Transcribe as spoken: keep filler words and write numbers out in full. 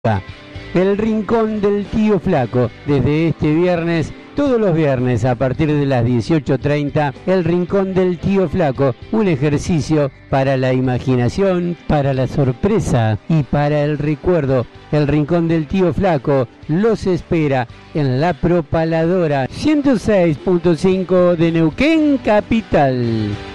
El Rincón del Tío Flaco, desde este viernes, todos los viernes a partir de las dieciocho treinta, El Rincón del Tío Flaco, un ejercicio para la imaginación, para la sorpresa y para el recuerdo. El Rincón del Tío Flaco los espera en la Propaladora ciento seis punto cinco de Neuquén Capital.